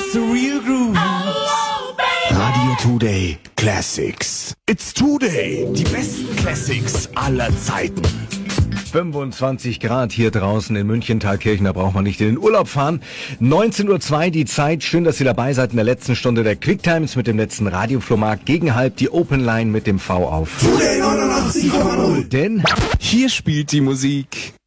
the real groove. Radio Today Classics. It's Today. Die besten Classics aller Zeiten. 25 Grad hier draußen in München, Thalkirchen, da braucht man nicht in den Urlaub fahren. 19:02 Uhr die Zeit. Schön, dass ihr dabei seid in der letzten Stunde der Quicktime mit dem letzten Radioflohmarkt. Gegen halb die Open Line mit dem V auf. Today 89,0. Denn hier spielt die Musik.